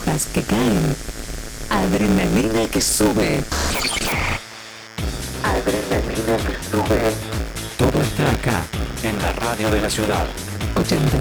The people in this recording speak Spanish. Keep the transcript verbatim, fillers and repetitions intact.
chispas que caen, adrenalina que sube. Adrenalina que sube. Todo está acá, en la radio de la ciudad. ochenta